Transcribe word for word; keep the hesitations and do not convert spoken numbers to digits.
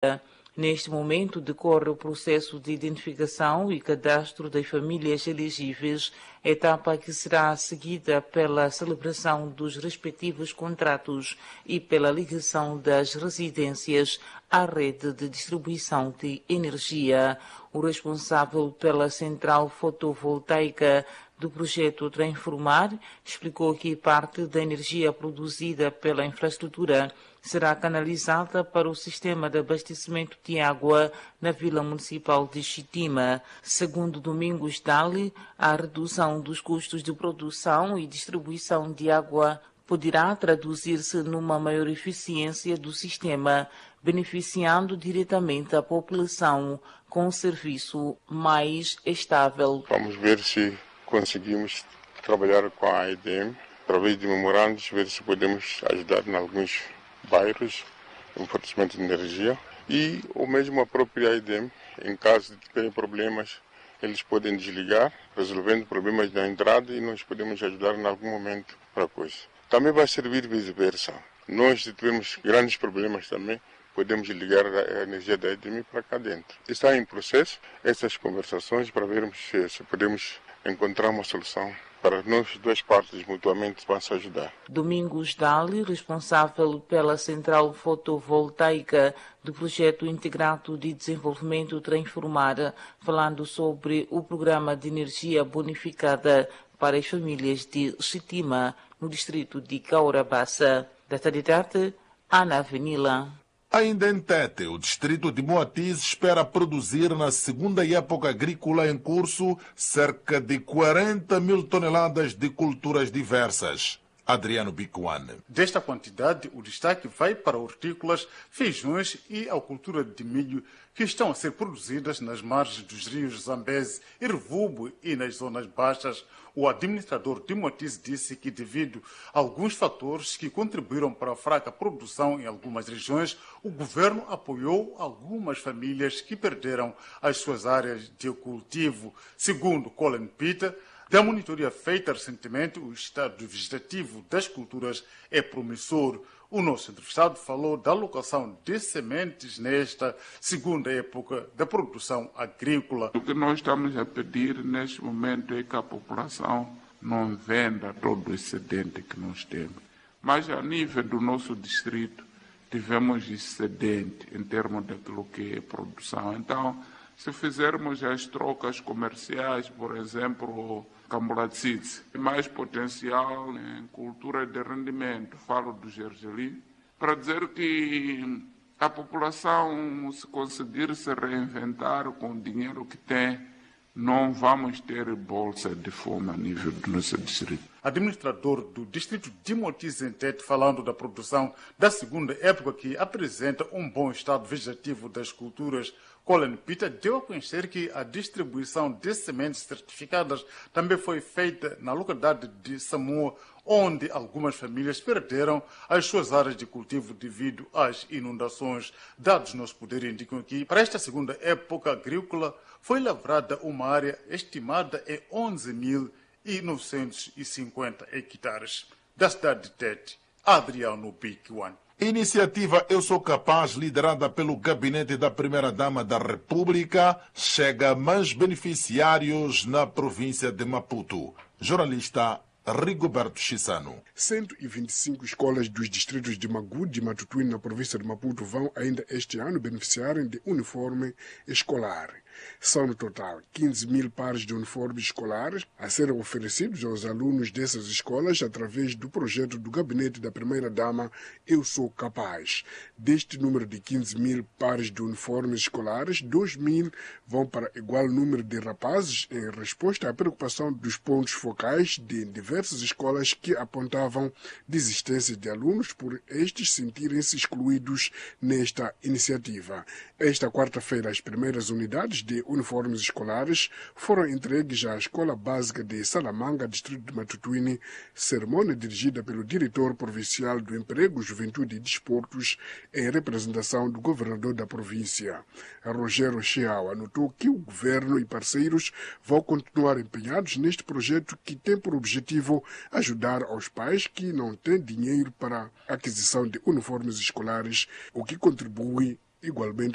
Neste momento, decorre o processo de identificação e cadastro das famílias elegíveis, etapa que será seguida pela celebração dos respectivos contratos e pela ligação das residências à rede de distribuição de energia. O responsável pela central fotovoltaica do projeto Transformar explicou que parte da energia produzida pela infraestrutura será canalizada para o sistema de abastecimento de água na Vila Municipal de Xitima. Segundo Domingos Dali, a redução dos custos de produção e distribuição de água poderá traduzir-se numa maior eficiência do sistema, beneficiando diretamente a população com um serviço mais estável. Vamos ver se conseguimos trabalhar com a A E D M, através de memorandos, ver se podemos ajudar em alguns bairros, em fornecimento de energia, e ou mesmo a própria A E D M, em caso de terem problemas, eles podem desligar, resolvendo problemas na entrada, e nós podemos ajudar em algum momento para a coisa. Também vai servir vice-versa. Nós, se tivermos grandes problemas também, podemos ligar a energia da A E D M para cá dentro. Está em processo essas conversações para vermos se, se podemos encontrar uma solução para nós duas partes mutuamente vão se ajudar. Domingos Dali, responsável pela central fotovoltaica do projeto integrado de desenvolvimento Transformar, falando sobre o programa de energia bonificada para as famílias de Xitima, no distrito de Caurabassa. Da Tadidate, Ana Avenila. Ainda em Tete, o distrito de Moatize espera produzir na segunda época agrícola em curso cerca de quarenta mil toneladas de culturas diversas. Adriano Bicuane. Desta quantidade, o destaque vai para hortícolas, feijões e a cultura de milho, que estão a ser produzidas nas margens dos rios Zambeze e Revubo e nas zonas baixas. O administrador de Moatize disse que, devido a alguns fatores que contribuíram para a fraca produção em algumas regiões, o governo apoiou algumas famílias que perderam as suas áreas de cultivo. Segundo Colin Peter, da monitoria feita recentemente, o estado vegetativo das culturas é promissor. O nosso entrevistado falou da alocação de sementes nesta segunda época da produção agrícola. O que nós estamos a pedir neste momento é que a população não venda todo o excedente que nós temos. Mas a nível do nosso distrito, tivemos excedente em termos daquilo que é produção. Então, se fizermos as trocas comerciais, por exemplo, Cambulatzites, mais potencial em cultura de rendimento, falo do gergelim, para dizer que a população, se conseguir se reinventar com o dinheiro que tem, não vamos ter bolsa de fome a nível do nosso distrito. Administrador do distrito de Moatize em Tete, falando da produção da segunda época, que apresenta um bom estado vegetativo das culturas, Colin Peter deu a conhecer que a distribuição de sementes certificadas também foi feita na localidade de Samoa, onde algumas famílias perderam as suas áreas de cultivo devido às inundações. Dados nos poderes indicam que, para esta segunda época agrícola, foi lavrada uma área estimada em onze mil novecentos e cinquenta hectares. Da cidade de Tete, Adriano Bicuane. Iniciativa Eu Sou Capaz, liderada pelo Gabinete da Primeira-Dama da República, chega a mais beneficiários na província de Maputo. Jornalista Rigoberto Chissano. cento e vinte e cinco escolas dos distritos de Magude e Matutuíne, na província de Maputo, vão ainda este ano beneficiarem de uniforme escolar. São, no total, quinze mil pares de uniformes escolares a serem oferecidos aos alunos dessas escolas através do projeto do Gabinete da Primeira-Dama Eu Sou Capaz. Deste número de quinze mil pares de uniformes escolares, dois mil vão para igual número de rapazes, em resposta à preocupação dos pontos focais de diversas escolas que apontavam desistência de alunos por estes sentirem-se excluídos nesta iniciativa. Esta quarta-feira, as primeiras unidades de uniformes escolares foram entregues à Escola Básica de Salamanga, distrito de Matutuíne, cerimônia dirigida pelo diretor provincial do Emprego, Juventude e Desportos, em representação do governador da província. Rogério Cheau anotou que o governo e parceiros vão continuar empenhados neste projeto que tem por objetivo ajudar aos pais que não têm dinheiro para a aquisição de uniformes escolares, o que contribui igualmente